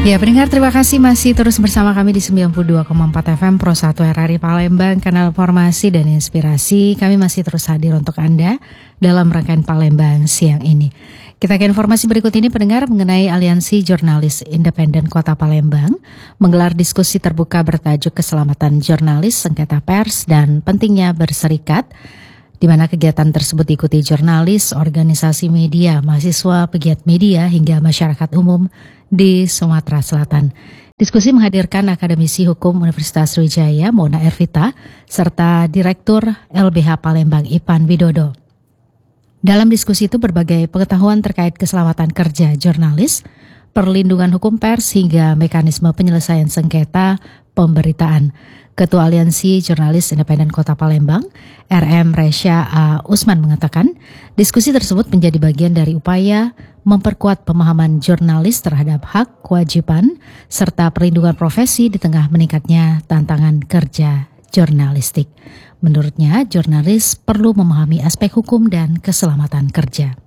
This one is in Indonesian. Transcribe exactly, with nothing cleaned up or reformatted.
Ya, pendengar, terima kasih masih terus bersama kami di sembilan puluh dua koma empat F M Pro satu R R I Palembang, kanal informasi dan inspirasi. Kami masih terus hadir untuk Anda dalam rangkaian Palembang siang ini. Kita ke informasi berikut ini, pendengar, mengenai Aliansi Jurnalis Independen Kota Palembang menggelar diskusi terbuka bertajuk Keselamatan Jurnalis, Sengketa Pers, dan Pentingnya Berserikat, di mana kegiatan tersebut diikuti jurnalis, organisasi media, mahasiswa, pegiat media, hingga masyarakat umum di Sumatera Selatan. Diskusi menghadirkan akademisi hukum Universitas Sriwijaya, Mona Ervita, serta Direktur L B H Palembang, Ipan Widodo. Dalam diskusi itu berbagai pengetahuan terkait keselamatan kerja jurnalis, perlindungan hukum pers, hingga mekanisme penyelesaian sengketa pemberitaan. Ketua Aliansi Jurnalis Independen Kota Palembang, R M Resya A. Usman, mengatakan diskusi tersebut menjadi bagian dari upaya memperkuat pemahaman jurnalis terhadap hak, kewajiban, serta perlindungan profesi di tengah meningkatnya tantangan kerja jurnalistik. Menurutnya, jurnalis perlu memahami aspek hukum dan keselamatan kerja.